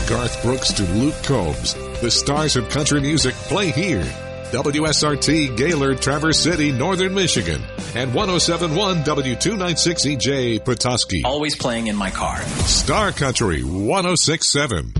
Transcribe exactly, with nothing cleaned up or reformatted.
Garth Brooks to Luke Combs, the stars of country music play here. W S R T Gaylord, Traverse City, Northern Michigan, and one oh seven point one W two ninety-six E J Petoskey. Always playing in my car. Star Country one oh six point seven.